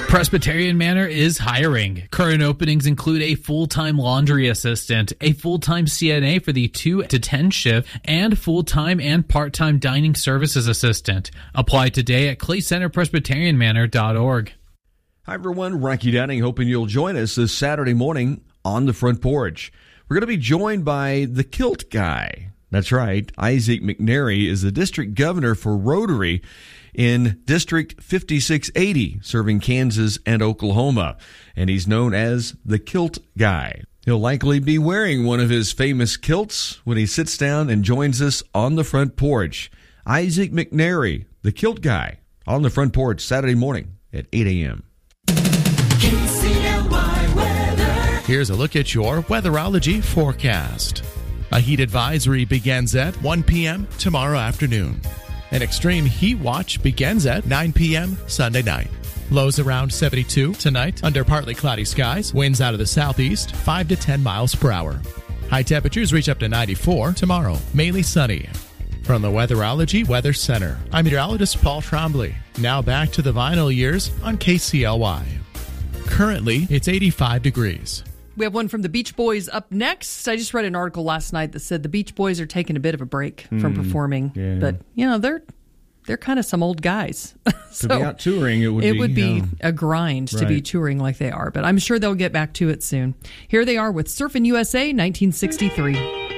Presbyterian Manor is hiring. Current openings include a full-time laundry assistant, a full-time CNA for the 2 to 10 shift, and full-time and part-time dining services assistant. Apply today at claycenterpresbyterianmanor.org. Hi, everyone. Rocky Downing, hoping you'll join us this Saturday morning on the front porch. We're going to be joined by the Kilt Guy. That's right. Isaac McNary is the district governor for Rotary in District 5680, serving Kansas and Oklahoma. And he's known as the Kilt Guy. He'll likely be wearing one of his famous kilts when he sits down and joins us on the front porch. Isaac McNary, the Kilt Guy, on the front porch Saturday morning at 8 a.m. KCLY weather. Here's a look at your weatherology forecast. A heat advisory begins at 1 p.m. tomorrow afternoon. An extreme heat watch begins at 9 p.m. Sunday night. Lows around 72 tonight under partly cloudy skies. Winds out of the southeast 5 to 10 miles per hour. High temperatures reach up to 94 tomorrow. Mainly sunny. From the Weatherology Weather Center, I'm meteorologist Paul Trombley. Now back to the vinyl years on KCLY. Currently, it's 85 degrees. We have one from the Beach Boys up next. I just read an article last night that said the Beach Boys are taking a bit of a break from performing. Yeah. But, you know, they're kind of some old guys. To be out touring, it would be a grind to be Right. touring like they are. But I'm sure they'll get back to it soon. Here they are with Surfin' USA 1963.